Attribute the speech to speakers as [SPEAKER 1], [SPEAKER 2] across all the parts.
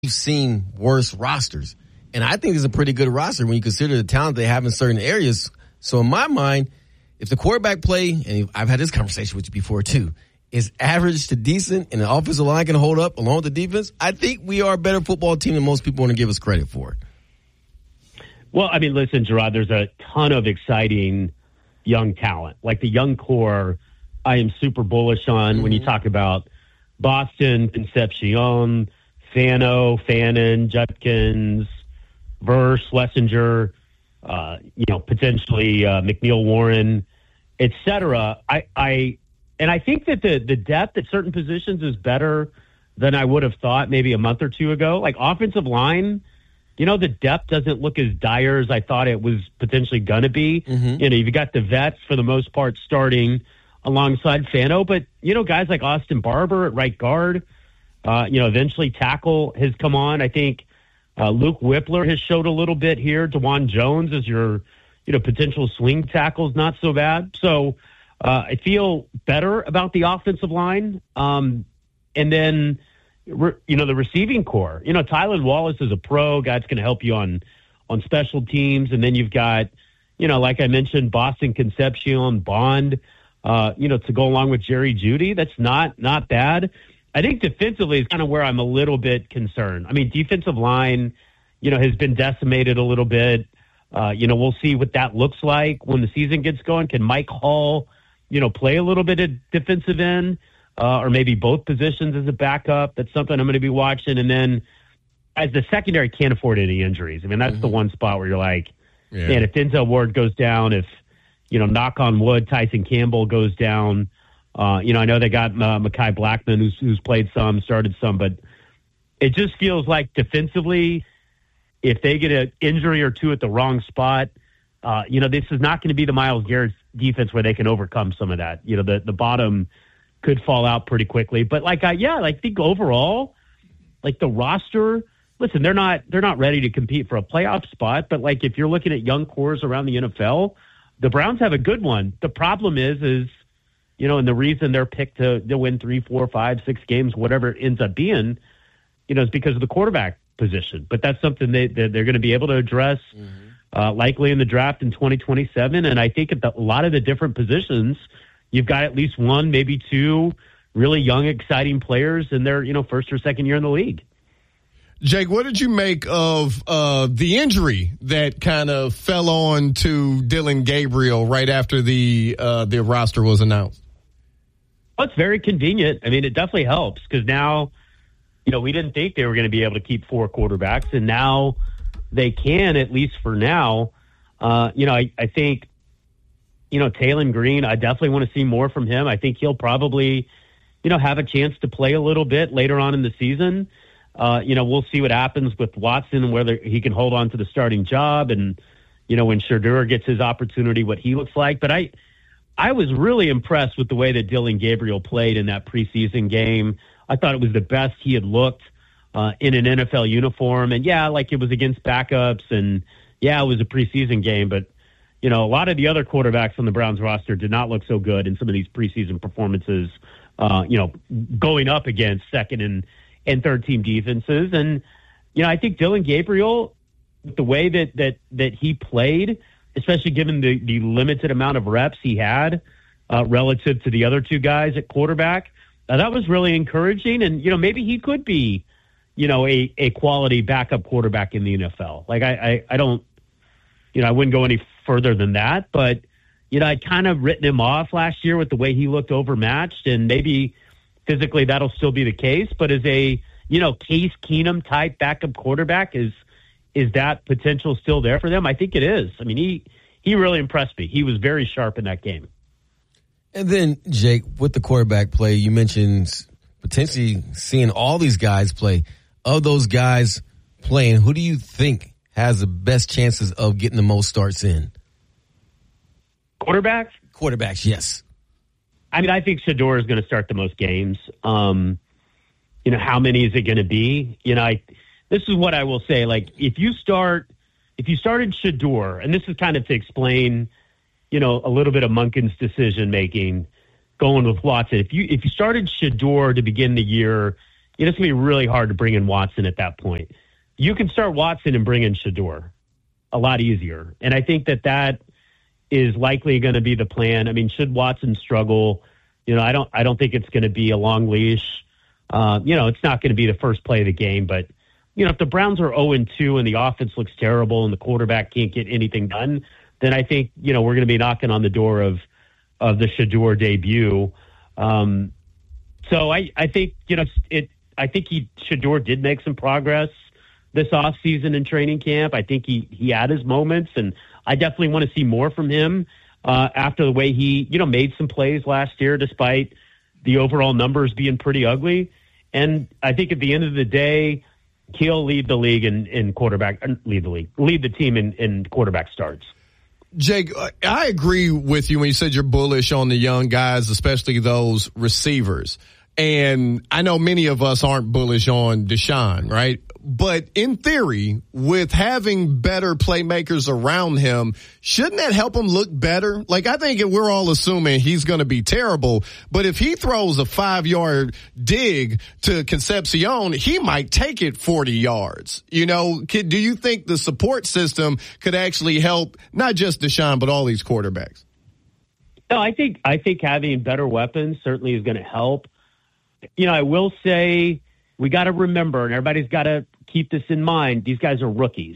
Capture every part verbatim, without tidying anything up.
[SPEAKER 1] We've seen worse rosters. And I think it's a pretty good roster when you consider the talent they have in certain areas. So in my mind, if the quarterback play, and I've had this conversation with you before too, is average to decent and the offensive line can hold up along with the defense, I think we are a better football team than most people want to give us credit for.
[SPEAKER 2] Well, I mean, listen, Gerard, there's a ton of exciting young talent. Like the young core, I am super bullish on mm-hmm. when you talk about Boston, Concepcion, Fano, Fannin, Judkins, Verse, Schlesinger, uh, you know, potentially uh, McNeil Warren, et cetera. I, I, and I think that the, the depth at certain positions is better than I would have thought maybe a month or two ago. Like offensive line, you know, the depth doesn't look as dire as I thought it was potentially going to be. Mm-hmm. You know, you've got the vets for the most part starting alongside Fano, but, you know, guys like Austin Barber at right guard, uh, you know, eventually tackle has come on. I think uh, Luke Whippler has showed a little bit here. DeJuan Jones is your, you know, potential swing tackle is not so bad. So uh, I feel better about the offensive line. Um, and then, you know, the receiving core, you know, Tylan Wallace is a pro guy that's going to help you on, on special teams. And then you've got, you know, like I mentioned, Boston Concepcion, Bond, uh, you know, to go along with Jerry Jeudy. That's not, not bad. I think defensively is kind of where I'm a little bit concerned. I mean, defensive line, you know, has been decimated a little bit. Uh, you know, we'll see what that looks like when the season gets going. Can Mike Hall, you know, play a little bit of defensive end? Uh, or maybe both positions as a backup. That's something I'm going to be watching. And then as the secondary can't afford any injuries. I mean, that's mm-hmm. the one spot where you're like, yeah. man, if Denzel Ward goes down, if, you know, knock on wood, Tyson Campbell goes down, uh, you know, I know they got uh, Mekhi Blackman who's, who's played some, started some, but it just feels like defensively, if they get an injury or two at the wrong spot, uh, you know, this is not going to be the Myles Garrett defense where they can overcome some of that. You know, the, the bottom could fall out pretty quickly. But like, I, yeah, I think overall, like the roster, listen, they're not, they're not ready to compete for a playoff spot, but like, if you're looking at young cores around the N F L, the Browns have a good one. The problem is, is, you know, and the reason they're picked to, to win three, four, five, six games, whatever it ends up being, you know, is because of the quarterback position. But that's something they, they're, they're going to be able to address mm-hmm. uh, likely in the draft in twenty twenty-seven. And I think at the, a lot of the different positions, you've got at least one, maybe two really young, exciting players in their, you know, first or second year in the league.
[SPEAKER 3] Jake, what did you make of uh, the injury that kind of fell on to Dillon Gabriel right after the uh, the roster was announced?
[SPEAKER 2] Well, it's very convenient. I mean, it definitely helps because now, you know, we didn't think they were going to be able to keep four quarterbacks, and now they can, at least for now. Uh, you know, I, I think, you know, Taylon Green, I definitely want to see more from him. I think he'll probably, you know, have a chance to play a little bit later on in the season. Uh, you know, we'll see what happens with Watson and whether he can hold on to the starting job and, you know, when Shedeur gets his opportunity, what he looks like. But I, I was really impressed with the way that Dillon Gabriel played in that preseason game. I thought it was the best he had looked uh, in an N F L uniform. And yeah, like it was against backups and yeah, it was a preseason game, but you know, a lot of the other quarterbacks on the Browns roster did not look so good in some of these preseason performances, uh, you know, going up against second and, and third team defenses. And, you know, I think Dillon Gabriel, the way that, that, that he played, especially given the, the limited amount of reps he had uh, relative to the other two guys at quarterback, uh, that was really encouraging. And, you know, maybe he could be, you know, a, a quality backup quarterback in the N F L. Like I, I, I don't, you know, I wouldn't go any further than that, but, you know, I'd kind of written him off last year with the way he looked overmatched, and maybe physically that'll still be the case, but as a, you know, Case Keenum type backup quarterback, is, is that potential still there for them? I think it is. I mean, he, he really impressed me. He was very sharp in that game.
[SPEAKER 1] And then, Jake, with the quarterback play, you mentioned potentially seeing all these guys play. Of those guys playing, who do you think has the best chances of getting the most starts in?
[SPEAKER 2] Quarterbacks?
[SPEAKER 1] Quarterbacks, yes.
[SPEAKER 2] I mean, I think Shedeur is going to start the most games. Um, you know, how many is it going to be? You know, I, this is what I will say. Like, if you start, if you started Shedeur, and this is kind of to explain, you know, a little bit of Monken's decision making going with Watson. If you if you started Shedeur to begin the year, you know, it's going to be really hard to bring in Watson at that point. You can start Watson and bring in Shedeur a lot easier. And I think that that is likely going to be the plan. I mean, should Watson struggle, you know, I don't, I don't think it's going to be a long leash. Uh, you know, it's not going to be the first play of the game, but you know, if the Browns are oh and two and the offense looks terrible and the quarterback can't get anything done, then I think, you know, we're going to be knocking on the door of, of the Shedeur debut. Um, so I, I think, you know, it, I think he, Shedeur did make some progress this offseason in training camp. I think he, he had his moments, and I definitely want to see more from him uh, after the way he, you know, made some plays last year, despite the overall numbers being pretty ugly. And I think at the end of the day, he'll lead the league in, in quarterback, lead the league, lead the team in, in quarterback starts.
[SPEAKER 3] Jake, I agree with you when you said you're bullish on the young guys, especially those receivers. And I know many of us aren't bullish on Deshaun, right? But in theory, with having better playmakers around him, shouldn't that help him look better? Like, I think we're all assuming he's going to be terrible, but if he throws a five-yard dig to Concepcion, he might take it forty yards. You know, could, do you think the support system could actually help not just Deshaun, but all these quarterbacks?
[SPEAKER 2] No, I think I think having better weapons certainly is going to help. You know, I will say we got to remember, and everybody's got to keep this in mind, these guys are rookies.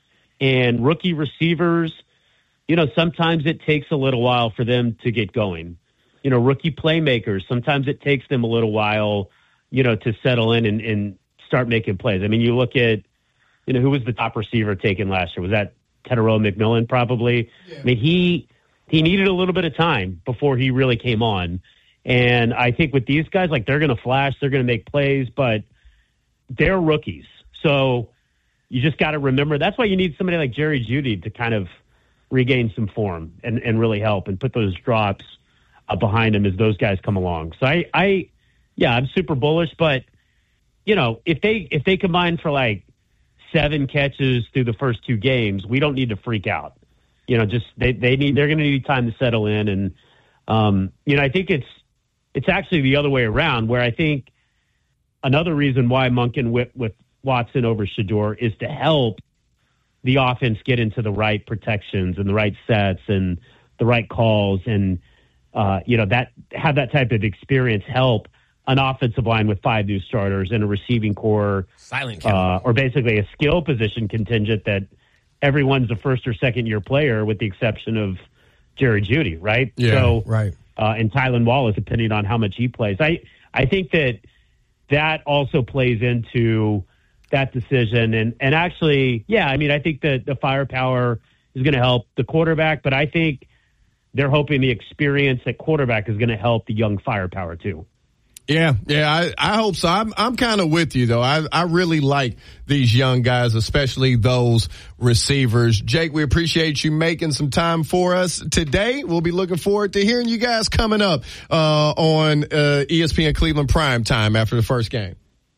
[SPEAKER 2] And rookie receivers, you know, sometimes it takes a little while for them to get going. You know, rookie playmakers, sometimes it takes them a little while, you know, to settle in and, and start making plays. I mean, you look at, you know, who was the top receiver taken last year? Was that Tetairoa McMillan probably? Yeah. I mean, he he needed a little bit of time before he really came on. And I think with these guys, like, they're going to flash, they're going to make plays, but they're rookies. So you just got to remember, that's why you need somebody like Jerry Jeudy to kind of regain some form and, and really help and put those drops uh, behind him as those guys come along. So I, I, yeah, I'm super bullish, but you know, if they, if they combine for like seven catches through the first two games, we don't need to freak out. You know, just they, they need, they're going to need time to settle in. And, um, you know, I think it's, it's actually the other way around, where I think another reason why Monken went with Watson over Shedeur is to help the offense get into the right protections and the right sets and the right calls, and uh, you know, that have that type of experience help an offensive line with five new starters and a receiving core,
[SPEAKER 1] silent
[SPEAKER 2] uh, or basically a skill position contingent that everyone's a first or second year player with the exception of Jerry Jeudy, right?
[SPEAKER 3] Yeah,
[SPEAKER 2] so,
[SPEAKER 3] right.
[SPEAKER 2] Uh, and Tylan Wallace, depending on how much he plays. I I think that that also plays into that decision. And, and actually, yeah, I mean, I think that the firepower is going to help the quarterback, but I think they're hoping the experience at quarterback is going to help the young firepower too.
[SPEAKER 3] Yeah, yeah, I, I hope so. I'm, I'm kind of with you, though. I, I really like these young guys, especially those receivers. Jake, we appreciate you making some time for us today. We'll be looking forward to hearing you guys coming up uh, on uh, E S P N Cleveland Prime Time after the first game.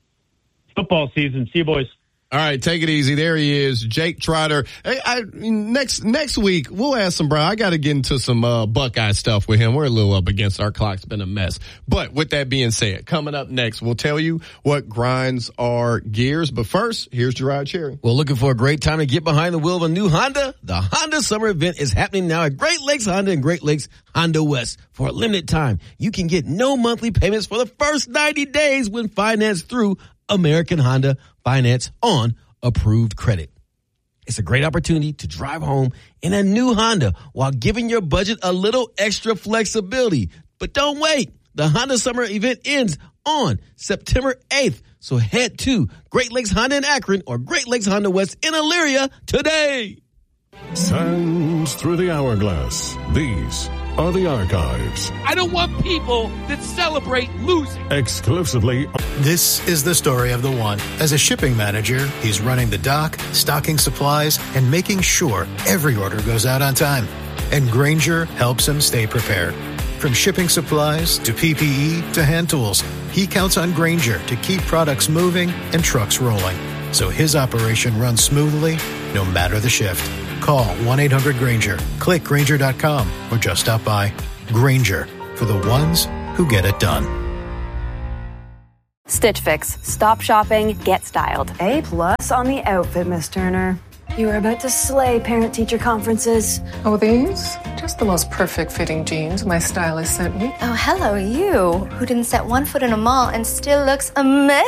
[SPEAKER 2] Football season. See you, boys.
[SPEAKER 3] All right, take it easy. There he is, Jake Trotter. Hey, I, next next week we'll ask some Brown. I got to get into some uh, Buckeye stuff with him. We're a little up against our clock. It's been a mess. But with that being said, coming up next, we'll tell you what grinds our gears. But first, here's Gerard Cherry.
[SPEAKER 1] Well, looking for a great time to get behind the wheel of a new Honda? The Honda Summer Event is happening now at Great Lakes Honda and Great Lakes Honda West. For a limited time, you can get no monthly payments for the first ninety days when financed through American Honda Finance on approved credit. It's a great opportunity to drive home in a new Honda while giving your budget a little extra flexibility. But don't wait. The Honda Summer Event ends on September eighth. So head to Great Lakes Honda in Akron or Great Lakes Honda West in Elyria today.
[SPEAKER 4] Sands through the hourglass. These are the archives.
[SPEAKER 5] I don't want people that celebrate losing.
[SPEAKER 4] Exclusively.
[SPEAKER 6] This is the story of the one. As a shipping manager, he's running the dock, stocking supplies, and making sure every order goes out on time. And Grainger helps him stay prepared. From shipping supplies to P P E to hand tools, he counts on Grainger to keep products moving and trucks rolling, so his operation runs smoothly no matter the shift. Call one eight hundred Grainger, click Grainger dot com, or just stop by. Grainger, for the ones who get it done.
[SPEAKER 7] Stitch Fix. Stop shopping, get styled.
[SPEAKER 8] A plus on the outfit, Miss Turner. You are about to slay parent-teacher conferences.
[SPEAKER 9] Oh, these? Just the most perfect fitting jeans my stylist sent me.
[SPEAKER 10] Oh, hello, you, who didn't set one foot in a mall and still looks amazing.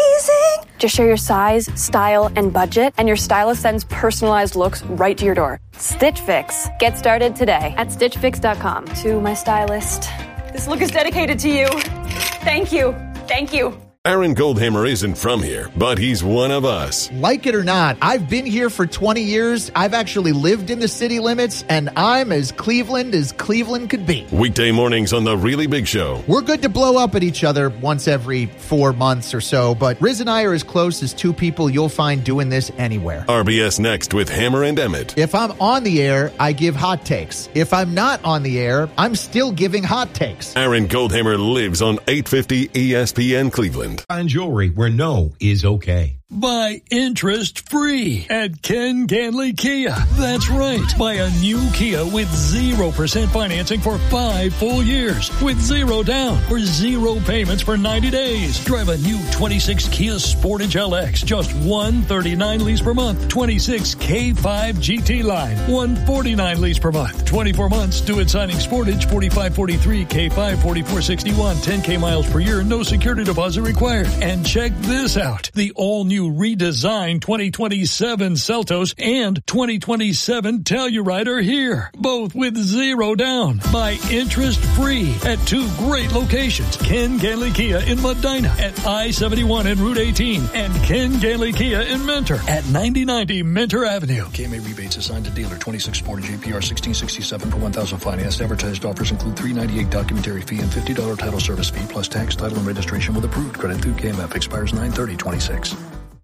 [SPEAKER 7] Just share your size, style, and budget, and your stylist sends personalized looks right to your door. Stitch Fix. Get started today at stitch fix dot com.
[SPEAKER 8] To my stylist, this look is dedicated to you. Thank you. Thank you.
[SPEAKER 11] Aaron Goldhammer isn't from here, but he's one of us.
[SPEAKER 12] Like it or not, I've been here for twenty years. I've actually lived in the city limits, and I'm as Cleveland as Cleveland could be.
[SPEAKER 11] Weekday mornings on The Really Big Show.
[SPEAKER 12] We're good to blow up at each other once every four months or so, but Riz and I are as close as two people you'll find doing this anywhere.
[SPEAKER 11] R B S Next with Hammer and Emmett.
[SPEAKER 12] If I'm on the air, I give hot takes. If I'm not on the air, I'm still giving hot takes.
[SPEAKER 11] Aaron Goldhammer lives on eight fifty E S P N Cleveland.
[SPEAKER 13] Find jewelry where no is okay.
[SPEAKER 14] Buy interest free at Ken Ganley Kia. That's right. Buy a new Kia with zero percent financing for five full years with zero down or zero payments for ninety days. Drive a new twenty-six Kia Sportage L X, just one thirty-nine lease per month. twenty-six K five G T Line, one forty-nine lease per month. twenty-four months due at signing Sportage, forty-five forty-three K five, forty-four sixty-one, ten K miles per year, no security deposit required. And check this out. The all new redesigned twenty twenty-seven Seltos and twenty twenty-seven Telluride are here, both with zero down. Buy interest free at two great locations. Ken Ganley Kia in Medina at I seventy-one and Route eighteen, and Ken Ganley Kia in Mentor at ninety ninety Mentor Avenue.
[SPEAKER 15] K M A rebates assigned to dealer. twenty-six Sportage A P R sixteen sixty-seven for one thousand financed. Advertised offers include three ninety-eight documentary fee and fifty dollars title service fee plus tax, title, and registration with approved credit through K M F. Expires nine thirty twenty-six.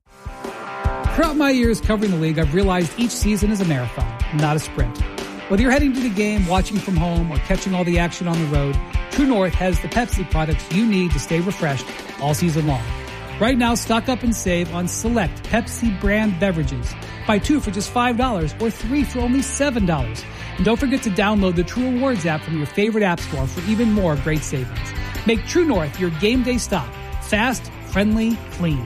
[SPEAKER 16] Throughout my years covering the league, I've realized each season is a marathon, not a sprint. Whether you're heading to the game, watching from home, or catching all the action on the road, True North has the Pepsi products you need to stay refreshed all season long. Right now, stock up and save on select Pepsi brand beverages. Buy two for just five dollars or three for only seven dollars. And don't forget to download the True Rewards app from your favorite app store for even more great savings. Make True North your game day stop. Fast, friendly, clean.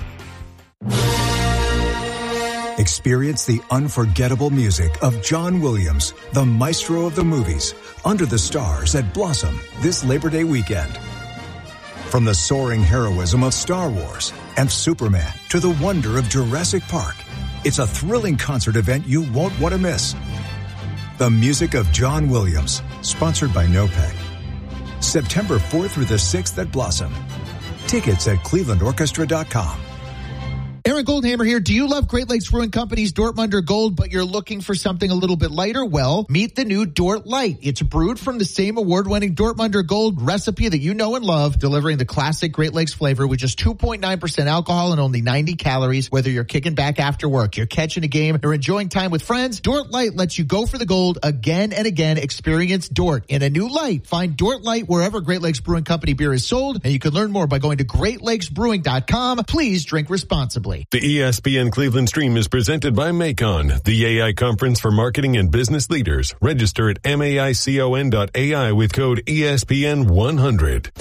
[SPEAKER 17] Experience the unforgettable music of John Williams, the maestro of the movies, Under the Stars at Blossom this Labor Day weekend. From the soaring heroism of Star Wars and Superman to the wonder of Jurassic Park, it's a thrilling concert event you won't want to miss. The music of John Williams, sponsored by NOPEC. September fourth through the sixth at Blossom. Tickets at cleveland orchestra dot com.
[SPEAKER 12] Aaron Goldhammer here. Do you love Great Lakes Brewing Company's Dortmunder Gold, but you're looking for something a little bit lighter? Well, meet the new Dort Light. It's brewed from the same award-winning Dortmunder Gold recipe that you know and love, delivering the classic Great Lakes flavor with just two point nine percent alcohol and only ninety calories. Whether you're kicking back after work, you're catching a game, or enjoying time with friends, Dort Light lets you go for the gold again and again. Experience Dort in a new light. Find Dort Light wherever Great Lakes Brewing Company beer is sold, and you can learn more by going to great lakes brewing dot com. Please drink responsibly.
[SPEAKER 11] The E S P N Cleveland stream is presented by Macon, the A I conference for marketing and business leaders. Register at maicon dot A I with code E S P N one hundred.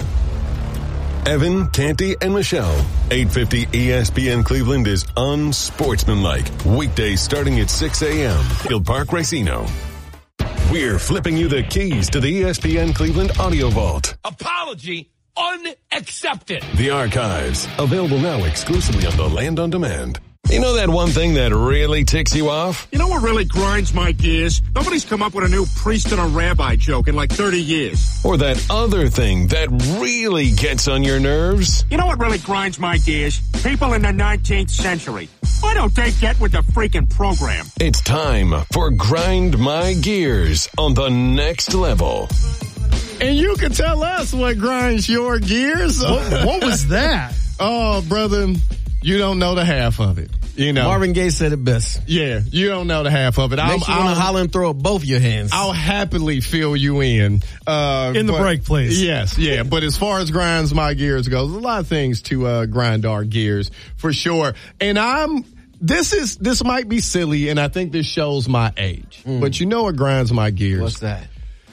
[SPEAKER 11] Evan, Canty, and Michelle. eight fifty E S P N Cleveland is unsportsmanlike. Weekdays starting at six a.m. Field Park Racino. We're flipping you the keys to the E S P N Cleveland Audio Vault.
[SPEAKER 5] Apology unaccepted.
[SPEAKER 11] The archives, available now exclusively on the Land on Demand. You know that one thing that really ticks you off?
[SPEAKER 18] You know what really grinds my gears? Nobody's come up with a new priest and a rabbi joke in like thirty years.
[SPEAKER 11] Or that other thing that really gets on your nerves?
[SPEAKER 18] You know what really grinds my gears? People in the nineteenth century. Why don't they get with the freaking program?
[SPEAKER 11] It's time for Grind My Gears on the next level.
[SPEAKER 3] And you can tell us what grinds your gears.
[SPEAKER 1] What, what was that?
[SPEAKER 3] Oh, brother, you don't know the half of it. You know,
[SPEAKER 1] Marvin Gaye said it best.
[SPEAKER 3] Yeah, you don't know the half of it.
[SPEAKER 1] Makes
[SPEAKER 3] I'll,
[SPEAKER 1] you want to holler and throw up both your hands.
[SPEAKER 3] I'll happily fill you in. Uh,
[SPEAKER 1] in the
[SPEAKER 3] but,
[SPEAKER 1] break, please.
[SPEAKER 3] Yes, yeah. But as far as grinds my gears goes, there's a lot of things to uh, grind our gears for sure. And I'm. This is this might be silly, and I think this shows my age. Mm. But you know what grinds my gears?
[SPEAKER 1] What's that?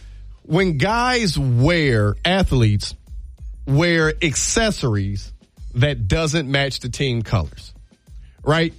[SPEAKER 3] When guys wear, athletes wear accessories that doesn't match the team colors, right?